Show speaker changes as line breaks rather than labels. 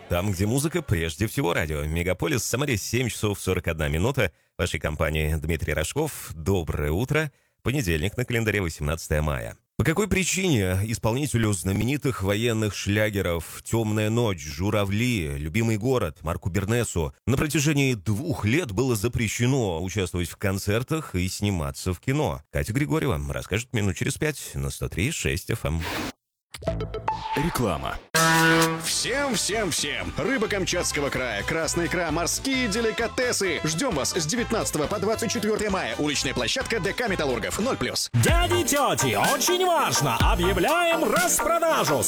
Там, где музыка, прежде всего радио. Мегаполис, Самаре, 7 часов 41 минута. В вашей компании Дмитрий Рожков. Доброе утро. Понедельник, на календаре 18 мая. По какой причине исполнителю знаменитых военных шлягеров «Темная ночь», «Журавли», «Любимый город» Марку Бернесу на протяжении 2 лет было запрещено участвовать в концертах и сниматься в кино? Катя Григорьева расскажет минут через 5 на 103.6 FM.
Реклама.
Всем! Рыба Камчатского края, красная икра, морские деликатесы. Ждем вас с 19 по 24 мая. Уличная площадка ДК «Металлургов». 0+.
Дяди, тети, очень важно! Объявляем распродажу!